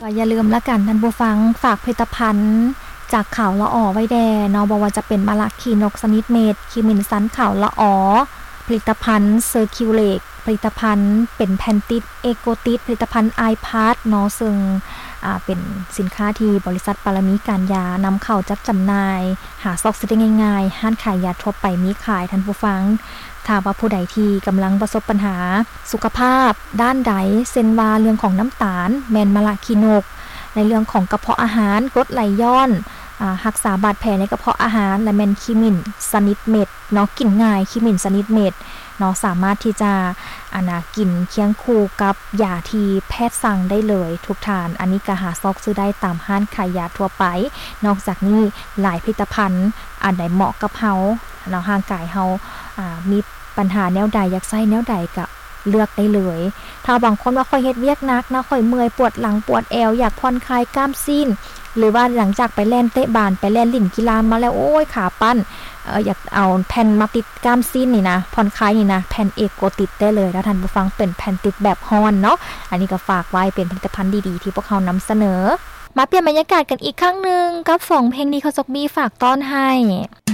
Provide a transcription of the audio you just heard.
ก็อย่าลืมละกันท่านผู้ฟังฝากผลิตภัณฑ์จากข่าวละออไว้แดเนาะบ่ว่าจะเป็นมะละขีนกสนิทเมดคิมินซันข่าวละออผลิตภัณฑ์เซอร์คิวเลตผลิตภัณฑ์เป็นแพนติดเอโกติดผลิตภัณฑ์ไอพาร์เนาะซึ่งเป็นสินค้าที่บริษัทปารมีการยานำเข้าจัดจำหน่ายหาซอกซื้อได้ง่ายๆห้านขายยาทั่วไปมีขายท่านผู้ฟังถ้าว่าผู้ใดที่กำลังประสบปัญหาสุขภาพด้านใดเช่นว่าเรื่องของน้ำตาลแมนมะละขีนกในเรื่องของกระเพาะอาหารกรดไหลย้อนรักษาบาดแผลในกระเพาะอาหารและแมนคิมินสนิทเม็ดเนาะกินง่ายคิมินสนิทเม็ดเนาะสามารถที่จะกินเคียงคู่กับยาที่แพทย์สั่งได้เลยทุกทานอันนี้ก็หาซอกซื้อได้ตามห้างขายยาทั่วไปนอกจากนี้หลายผลิตภัณฑ์อันใดเหมาะกับเฮาเนาะร่างกายเฮามีปัญหาแนวใดอยากใช้แนวใดก็เลือกได้เลยถ้าบางคนว่าค่อยเฮ็ดเวียกหนักนะค่อยเมื่อยปวดหลังปวดแอวอยากผ่อนคลายกล้ามซีนหรือว่าหลังจากไปเล่นเตะบาสไปเล่นลิ่นกีฬามาแล้วโอ้ยขาปั้นอยากเอาแผ่นมาติดกล้ามซีนนี่นะผ่อนคลายนี่นะแผ่นเอกโกติดได้เลยแล้วท่านผู้ฟังเป็นแผ่นติดแบบฮอนเนาะอันนี้ก็ฝากไว้เป็นผลิตภัณฑ์ดีๆที่พวกเขานำเสนอมาเปลี่ยนบรรยากาศกันอีกครั้งนึงกับ2เพลงนี้เขาจกมีฝากต้อนให้